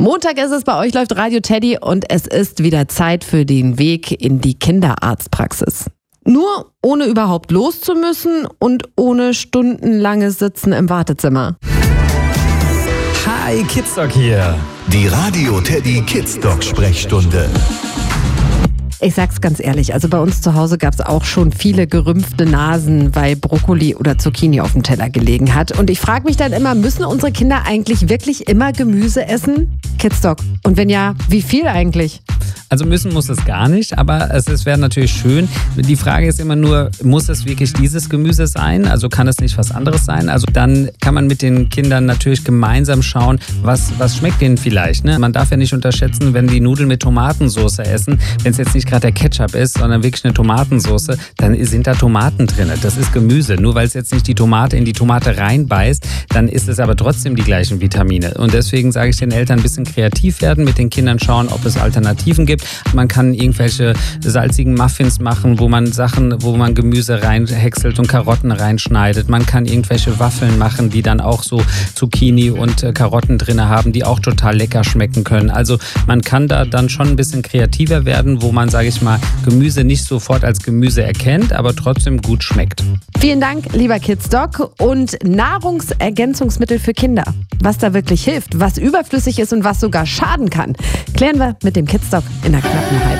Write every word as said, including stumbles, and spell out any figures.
Montag ist es, bei euch läuft Radio Teddy und es ist wieder Zeit für den Weg in die Kinderarztpraxis. Nur ohne überhaupt los zu müssen und ohne stundenlanges Sitzen im Wartezimmer. Hi, Kidsdoc hier. Die Radio Teddy Kidsdoc Sprechstunde. Ich sag's ganz ehrlich, also bei uns zu Hause gab's auch schon viele gerümpfte Nasen, weil Brokkoli oder Zucchini auf dem Teller gelegen hat. Und ich frage mich dann immer, müssen unsere Kinder eigentlich wirklich immer Gemüse essen? Kidsdoc. Und wenn ja, wie viel eigentlich? Also müssen muss es gar nicht, aber es, es wäre natürlich schön. Die Frage ist immer nur, muss es wirklich dieses Gemüse sein? Also kann es nicht was anderes sein? Also dann kann man mit den Kindern natürlich gemeinsam schauen, was, was schmeckt denen vielleicht. Ne? Man darf ja nicht unterschätzen, wenn die Nudeln mit Tomatensauce essen, wenn es jetzt nicht gerade der Ketchup ist, sondern wirklich eine Tomatensauce, dann sind da Tomaten drin. Das ist Gemüse. Nur weil es jetzt nicht die Tomate in die Tomate reinbeißt, dann ist es aber trotzdem die gleichen Vitamine. Und deswegen sage ich den Eltern, ein bisschen kreativ werden, mit den Kindern schauen, ob es Alternativen gibt. Man kann irgendwelche salzigen Muffins machen, wo man Sachen, wo man Gemüse reinhäckselt und Karotten reinschneidet. Man kann irgendwelche Waffeln machen, die dann auch so Zucchini und Karotten drin haben, die auch total lecker schmecken können. Also man kann da dann schon ein bisschen kreativer werden, wo man, sage ich mal, Gemüse nicht sofort als Gemüse erkennt, aber trotzdem gut schmeckt. Vielen Dank, lieber Kidsdoc. Und Nahrungsergänzungsmittel für Kinder. Was da wirklich hilft, was überflüssig ist und was sogar schaden kann, klären wir mit dem Kidsdoc in der knappen halben